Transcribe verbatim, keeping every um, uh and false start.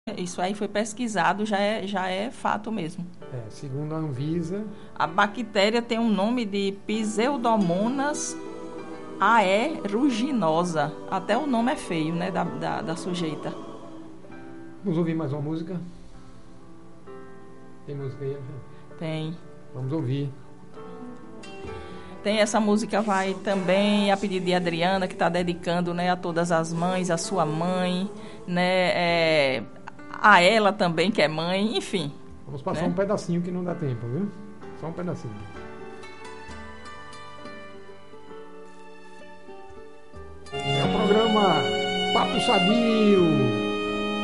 Isso aí foi pesquisado, já é, já é fato mesmo. É, segundo a Anvisa. A bactéria tem um nome de Pseudomonas aeruginosa. Até o nome é feio, né, da, da, da sujeita. Vamos ouvir mais uma música? Tem música aí? Tem. Vamos ouvir. Tem essa música, vai também a pedido de Adriana, que está dedicando, né, a todas as mães, a sua mãe, né, é, a ela também, que é mãe, enfim. Vamos passar né? um pedacinho que não dá tempo, viu? Só um pedacinho. É o programa Papo Sadio.